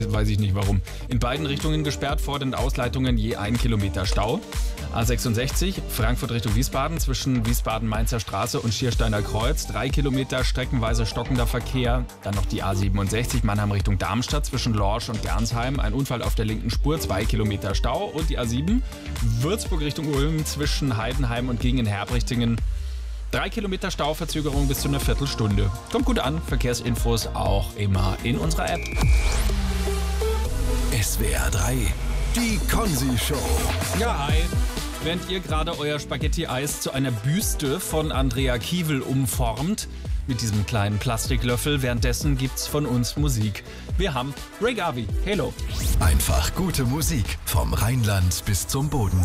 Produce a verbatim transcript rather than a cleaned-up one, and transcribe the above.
Weiß ich nicht warum. In beiden Richtungen gesperrt, Vor- und Ausleitungen je ein Kilometer Stau. A sechsundsechzig, Frankfurt Richtung Wiesbaden, zwischen Wiesbaden-Mainzer Straße und Schiersteiner Kreuz. Drei Kilometer streckenweise stockender Verkehr. Dann noch die A siebenundsechzig, Mannheim Richtung Darmstadt, zwischen Lorsch und Gernsheim. Ein Unfall auf der linken Spur, zwei Kilometer Stau. Und die A sieben, Würzburg Richtung Ulm, zwischen Heidenheim und Gingen-Herbrichtingen. Drei Kilometer Stauverzögerung bis zu einer Viertelstunde. Kommt gut an, Verkehrsinfos auch immer in unserer App. S W R drei, die Konzi-Show. Ja, hi. Während ihr gerade euer Spaghetti-Eis zu einer Büste von Andrea Kiewel umformt, mit diesem kleinen Plastiklöffel, währenddessen gibt's von uns Musik. Wir haben Ray Garvey. Hello. Einfach gute Musik vom Rheinland bis zum Boden.